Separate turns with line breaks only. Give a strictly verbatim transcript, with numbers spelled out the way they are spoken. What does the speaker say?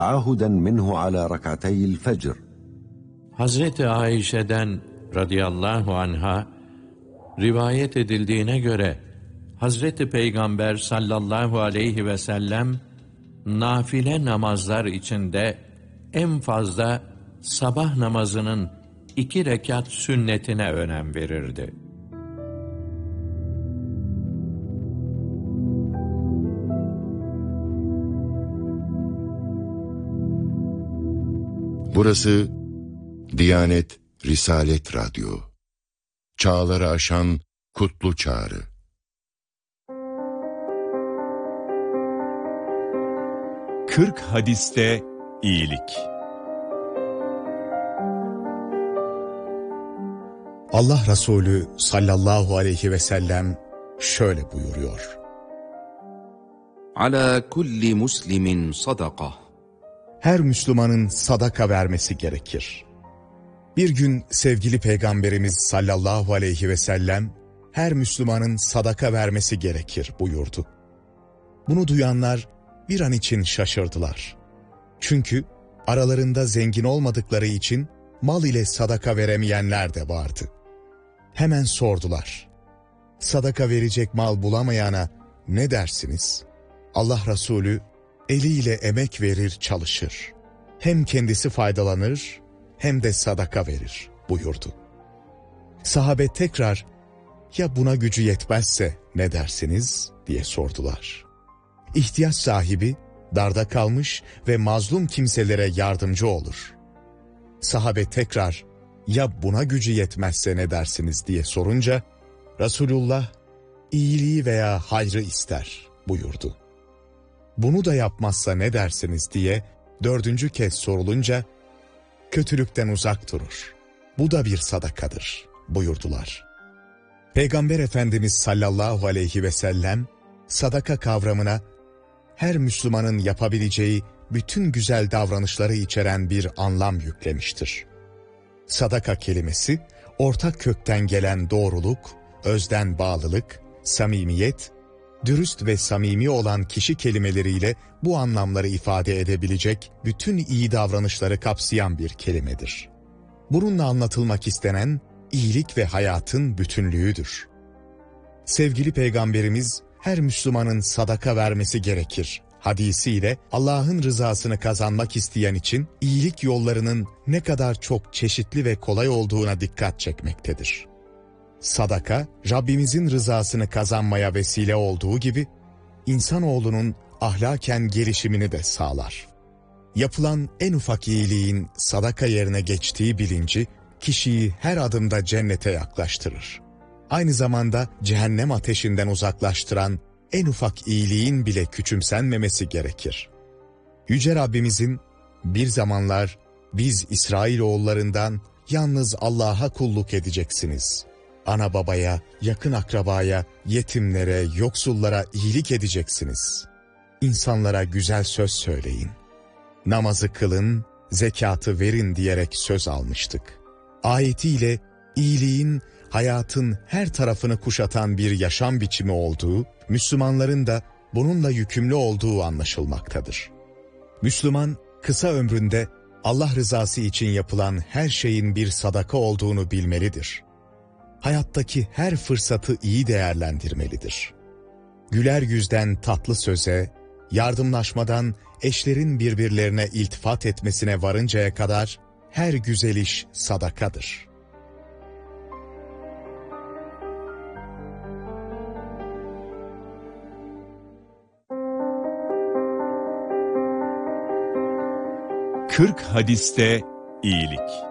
عهدا منه على ركعتي الفجر.
Hazreti Ayşe'den radıyallahu anha rivayet edildiğine göre Hazreti Peygamber sallallahu aleyhi ve sellem nafile namazlar içinde en fazla sabah namazının iki rekat sünnetine önem verirdi.
Burası Diyanet Risalet Radyo. Çağları aşan kutlu çağrı.
Kırk hadiste iyilik.
Allah Resulü sallallahu aleyhi ve sellem şöyle buyuruyor.
Ala kulli muslimin sadaka.
Her Müslümanın sadaka vermesi gerekir. Bir gün sevgili Peygamberimiz sallallahu aleyhi ve sellem, her Müslümanın sadaka vermesi gerekir buyurdu. Bunu duyanlar bir an için şaşırdılar. Çünkü aralarında zengin olmadıkları için mal ile sadaka veremeyenler de vardı. Hemen sordular. Sadaka verecek mal bulamayana ne dersiniz? Allah Resulü, eliyle emek verir, çalışır. Hem kendisi faydalanır, hem de sadaka verir buyurdu. Sahabe tekrar, ya buna gücü yetmezse ne dersiniz diye sordular. İhtiyaç sahibi, darda kalmış ve mazlum kimselere yardımcı olur. Sahabe tekrar, ya buna gücü yetmezse ne dersiniz diye sorunca, Resulullah, iyiliği veya hayrı ister buyurdu. Bunu da yapmazsa ne dersiniz diye dördüncü kez sorulunca, kötülükten uzak durur. Bu da bir sadakadır buyurdular. Peygamber Efendimiz sallallahu aleyhi ve sellem, sadaka kavramına, her Müslümanın yapabileceği bütün güzel davranışları içeren bir anlam yüklemiştir. Sadaka kelimesi, ortak kökten gelen doğruluk, özden bağlılık, samimiyet, dürüst ve samimi olan kişi kelimeleriyle bu anlamları ifade edebilecek bütün iyi davranışları kapsayan bir kelimedir. Bununla anlatılmak istenen iyilik ve hayatın bütünlüğüdür. Sevgili Peygamberimiz, her Müslümanın sadaka vermesi gerekir hadisiyle Allah'ın rızasını kazanmak isteyen için iyilik yollarının ne kadar çok çeşitli ve kolay olduğuna dikkat çekmektedir. Sadaka, Rabbimizin rızasını kazanmaya vesile olduğu gibi, insanoğlunun ahlaken gelişimini de sağlar. Yapılan en ufak iyiliğin sadaka yerine geçtiği bilinci, kişiyi her adımda cennete yaklaştırır. Aynı zamanda cehennem ateşinden uzaklaştıran en ufak iyiliğin bile küçümsenmemesi gerekir. Yüce Rabbimizin, bir zamanlar biz İsrailoğullarından yalnız Allah'a kulluk edeceksiniz. Ana babaya, yakın akrabaya, yetimlere, yoksullara iyilik edeceksiniz. İnsanlara güzel söz söyleyin. Namazı kılın, zekatı verin diyerek söz almıştık. Ayetiyle iyiliğin hayatın her tarafını kuşatan bir yaşam biçimi olduğu, Müslümanların da bununla yükümlü olduğu anlaşılmaktadır. Müslüman, kısa ömründe Allah rızası için yapılan her şeyin bir sadaka olduğunu bilmelidir. Hayattaki her fırsatı iyi değerlendirmelidir. Güler yüzden tatlı söze, yardımlaşmadan eşlerin birbirlerine iltifat etmesine varıncaya kadar her güzel iş sadakadır.
Kırk hadiste iyilik.